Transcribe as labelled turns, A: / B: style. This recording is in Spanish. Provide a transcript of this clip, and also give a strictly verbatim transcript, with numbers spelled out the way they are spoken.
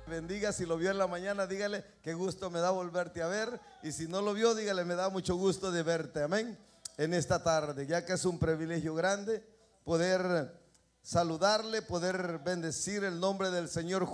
A: bendiga. Si lo vio en la mañana, dígale: qué gusto me da volverte a ver. Y si no lo vio, dígale: me da mucho gusto de verte. Amén. En esta tarde, ya que es un privilegio grande poder saludarle, poder bendecir el nombre del Señor